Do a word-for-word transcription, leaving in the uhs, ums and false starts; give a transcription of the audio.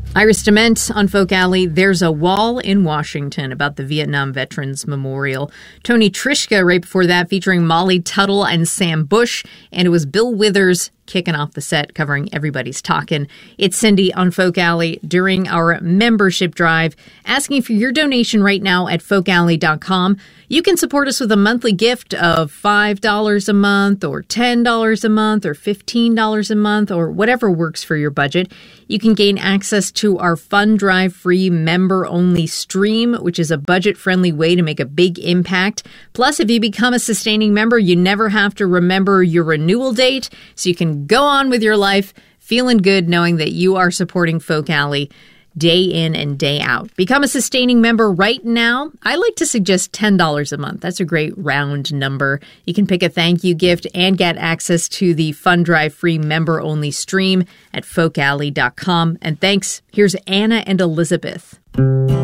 Iris Dement on Folk Alley. There's a wall in Washington about the Vietnam Veterans Memorial. Tony Trischka right before that, featuring Molly Tuttle and Sam Bush. And it was Bill Withers kicking off the set, covering Everybody's Talkin'. It's Cindy on Folk Alley during our membership drive, asking for your donation right now at folk alley dot com. You can support us with a monthly gift of five dollars a month or ten dollars a month or fifteen dollars a month or whatever works for your budget. You can gain access to our Fund Drive free member-only stream, which is a budget-friendly way to make a big impact. Plus, if you become a sustaining member, you never have to remember your renewal date, so you can go on with your life feeling good knowing that you are supporting Folk Alley day in and day out. Become a sustaining member right now. I like to suggest ten dollars a month. That's a great round number. You can pick a thank you gift and get access to the Fund Drive free member-only stream at folk alley dot com. And thanks. Here's Anna and Elizabeth.